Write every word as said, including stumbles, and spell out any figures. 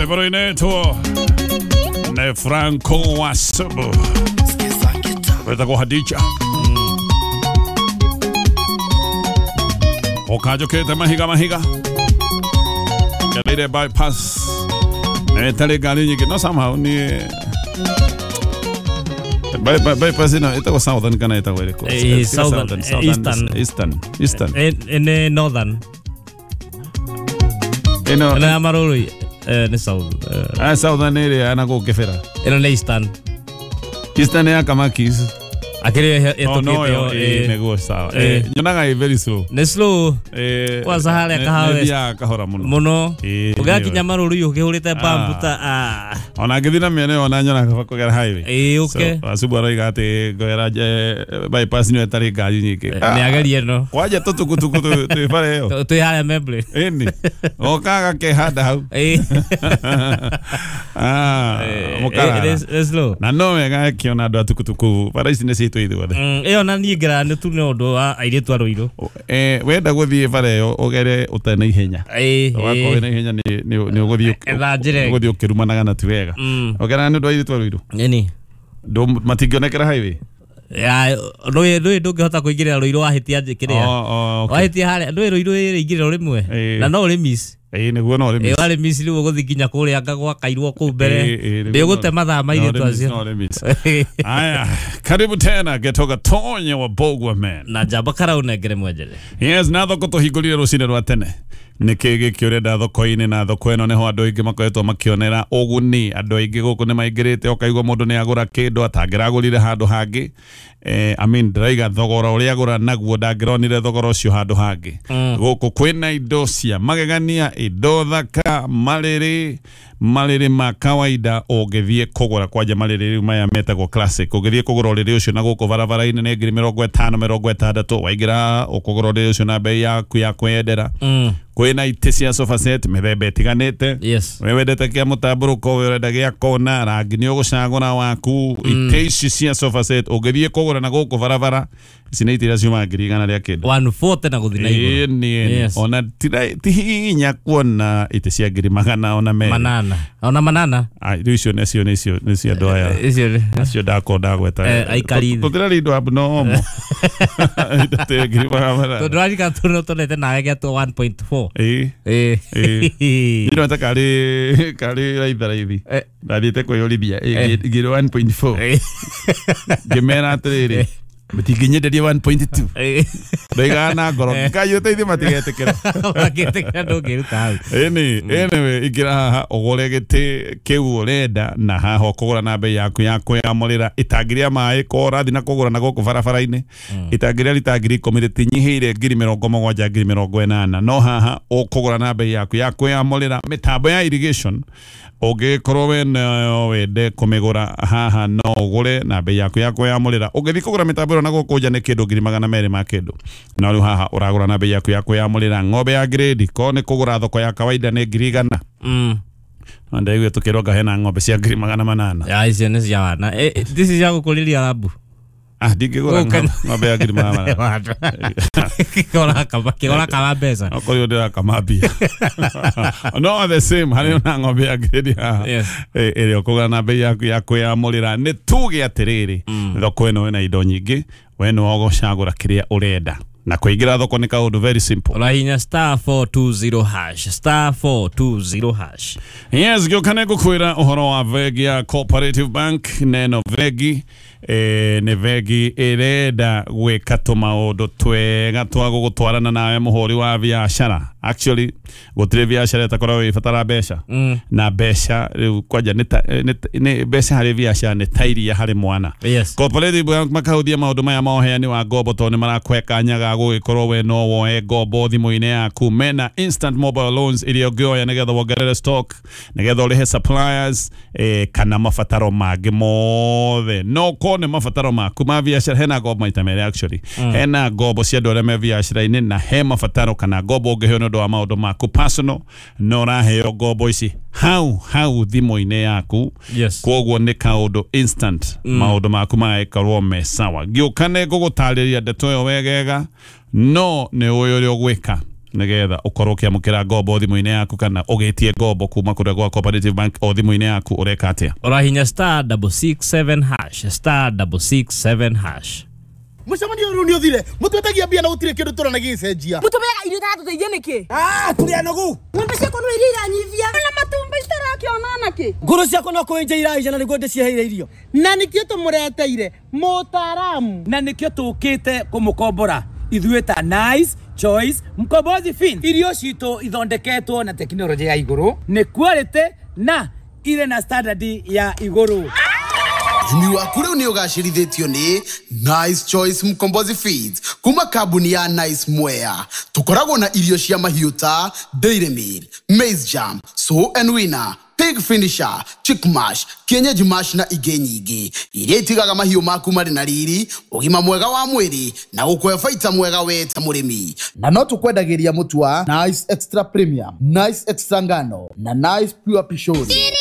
Teleforo ineto ne Franco Wasubu weta ko Hadija Okajo kete mahiga mahiga Galire bypass ne tale gali nyike no somehow ni By by bypass ina ita ko southern kana ita wele ko southern eastern eastern eastern in northern ino na amaroi ne south ah southern area anako kefera ino ne eastern eastern ya kama kis akere eto kete eh me gusta eh nyonaga very slow ne slow eh kwa sahale kahawe ya kahora muno muno ugakinya maruru yo kehurite pambuta ah ona githina miene ona nyona ka kugera highway eh okay asubu arigate goera bypass ni etari gari nyike ni agari no waje tutukutuku tu pare yo tu hale meble eni okaga ke hada hau eh ah mukara es slow na no mega kiona ndo tukutuku para isine situ idu wade eh ona ni gra ne tu no ndo aire tu aroiro eh wenda guthie pare yo ogere utena ihenya eh wako na ihenya ni ni uguthie uguthie kirumanaga na tuwega ogera ni ndo aire tu aroiro nini ndo matingionekera highway ya no no ndo ngihota kuingirira roiro wahitia njikiria wahitia hale ndo roiro ingirira rimwe na no ri miss eh niguo no ri miss eh wale miss riu guthikinya kuria ngagwa kairwo ku mbere ndi gutema tha maire twacio no ri miss aya karibu tena getoga tonye wa Bogwa man na jamba kara unengere mwenjere yes na thoko tuhingurire rucine rwa tene nikege kiurenda thoko-ini na thoko eno neho andu aingi makoretwo makionera uguni andu aingi guku ni maingirite okaigwa mundu ni agura kindu atangiragurire handu hangi eh I mean draiga thogora uri agura naguo ndangironire thogora ucio handu hangi guku kwina indo cia magegania indo thaka mariri mariri ma kawaida ugithie kugura kwanja mariri maya metagwo classic ugithie kugura uriri ucio na guku barabara-ini ni ngiri mirongo itano mirongo itandatu waingira ukugura uriri ucio na bei yaku ya kwendera kwina ite cia sofa set mithemba itiganite yes wewe wendete kia mutamburuko wewe wenda gia kona rangi ni ugucagura waku ite ici cia sofa set ugithie kugura na guku barabara ici ni itira ciuma ngiri igana ria kindu one forty na guthina iguru ni ona tihinya kuona ite cia ngiri magana ona me manana ona manana ai icio necio necio necio ndoya icio necio ndako ndagweta aikari tutira rindo abnormal ite ngiri magana to drarika tuno tonete nawe gia to one point four eh eh ino ata kali kali raitha raithi ndathite kwiyurithia ngiri one point four ngimera atiriri mutinginyenderia one point two ndaigana ngoro ngai uteithie matigetekera magetekera ndungiruta hau eni anyway igira haha ugure giti kiu urenda na haha ukugura na bei yaku ya kwiyamurira itangiria mai ko rathi na kugura na guku barabara-ini itangiria litangiri ikumi tinyihire ngiri mirongo mugwanja ngiri mirongo inana no haha ukugura na bei yaku ya kwiyamurira mitambo ya irrigation ugikorwo wena wende kumigura haha no ugure na bei yaku ya kwiyamurira ugithi kugura mitambo na gukunja ni kindu ngiri magana meri ma kindu na riu haha uragura na bei yaku ya kwiyamurira ng'ombe ya grade ko ni kugura thoko ya kawaida ni ngiri igana mm anda igwe tukiroga hena ng'ombe cia ngiri magana manana ya icio ni cia wana this is ya gukuriria rabu ah dingigura ng'ombe ya ngiri magana manana kora kama kora kama pesa okori ndira kama bia no the same hari na ng'ombe ya grade yes ere okugura na bei yaku ya kwiyamurira ni tuge atiriri thoko eno na indo nyingi we no ogocagura kiria urenda na kuingira thoko ni kaundu very simple urahinya star four two zero hash star four two zero hash yes gukane gukwira uhoro wa Vegi ya Cooperative Bank neno Vegi eh ne Vegi ireda gwika tumaundu twega twa gugutwarana nawe muhuri wa biashara actually gutire biashara itakorwo ifatara besha na besha kwanja ni besha hari biashara ni tairia hari mwana yes Cooperative Bank makaudia maundu maya moheani wa gobo to ni marakweka nyaga gugikorwo we no woe gobo thimu-ini yaku mena instant mobile loans iria ngioya nigetha wongerere stock nigetha urihe suppliers eh kana mafataro mangĩ mothe no ko ne mafataro maku ma biashara hena gobo maita mere actually hena gobo cia ndore me biashara-ini na he mafataro kana gobo ungiheo ndo wa maundu maku personal no raheo gobo ici how how thimu-ini yaku yes koguo ni kaundu instant maundu maku maekorwo me sawa giukane gugutariria ndeto yo wegega no ne uyo uri ogwika nigetha ukorwo kiamukira ngombo thimu-ini yaku kana ugitie ngombo kuma kuria gwa Cooperative Bank o thimu-ini yaku ureka atia urahinya star double six seven hash star double six seven hash Mucamani uru ni uthire mutwetagia bia na utire kindu turana gicenjia mutumega irio tatu teithie niki ah turi anogu ngombe ciakwa no iria iranyivia na matumba itarakiona naki nguru ciakwa no kuinja iraija na niguo ndicieheire irio na nikio tumureteire mutaramu na nikio tukite kumukombora ithueta Nice Choice Mkombozi Feeds irio cito ithondeketwo na teknolojia ya iguru ni quality na ile na standard ya iguru Imi waku riu ni ugacirithitio ni Nice Choice Mkombozi Feeds kuma kambuni ya Nice Mwea. Tukoragwo na irio cia mahiu ta Dairy Meal, Maize Jam, So and Winner, Pig Finisher, Chick Mash, Kienyeji Mash na ingĩ nyingĩ iria itigaga mahiu maku marĩ na riri, ũgima mwega wa mwĩrĩ na gũkũhe baita mwega we ta mũrĩmi. Na no tukwendagĩria mũtu wa Nice Extra Premium, Nice Extra Ngano na Nice Pure Pishori.